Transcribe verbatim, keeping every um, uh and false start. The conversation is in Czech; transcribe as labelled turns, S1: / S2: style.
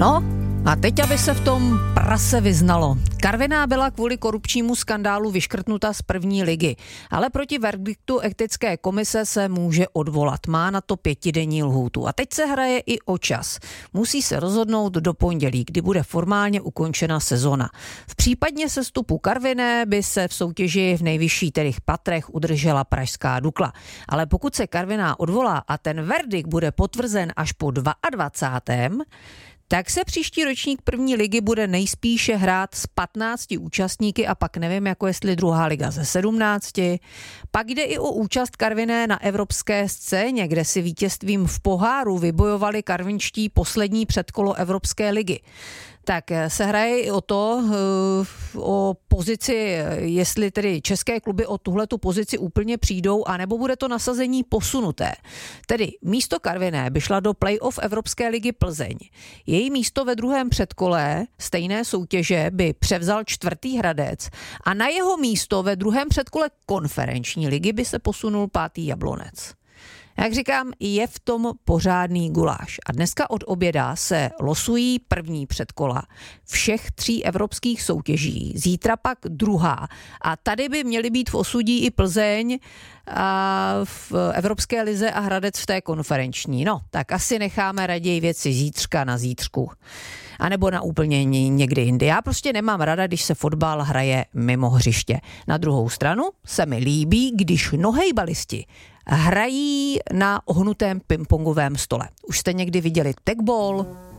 S1: No, a teď, aby se v tom prase vyznalo. Karviná byla kvůli korupčnímu skandálu vyškrtnuta z první ligy, ale proti verdiktu etické komise se může odvolat. Má na to pětidenní lhůtu. A teď se hraje i o čas. Musí se rozhodnout do pondělí, kdy bude formálně ukončena sezona. V případě sestupu Karviné by se v soutěži v nejvyšší tedy patrech udržela pražská Dukla. Ale pokud se Karviná odvolá a ten verdikt bude potvrzen až po dvacátém druhém tak se příští ročník první ligy bude nejspíše hrát s patnácti účastníky a pak nevím, jako jestli druhá liga ze sedmnácti. Pak jde i o účast Karviné na evropské scéně, kde si vítězstvím v poháru vybojovali karvinští poslední předkolo Evropské ligy. Tak se hraje i o to, o pozici, jestli tedy české kluby o tuhletu pozici úplně přijdou, anebo bude to nasazení posunuté. Tedy místo Karviné by šla do play-off Evropské ligy Plzeň. Její místo ve druhém předkole stejné soutěže by převzal čtvrtý Hradec a na jeho místo ve druhém předkole konferenční ligy by se posunul pátý Jablonec. Jak říkám, je v tom pořádný guláš. A dneska od oběda se losují první předkola všech tří evropských soutěží. Zítra pak druhá. A tady by měly být v osudí i Plzeň a v Evropské lize a Hradec v té konferenční. No, tak asi necháme raději věci zítřka na zítřku. A nebo na úplně někdy jindy. Já prostě nemám rada, když se fotbal hraje mimo hřiště. Na druhou stranu se mi líbí, když nohejbalisti hrají na ohnutém pingpongovém stole. Už jste někdy viděli tagball?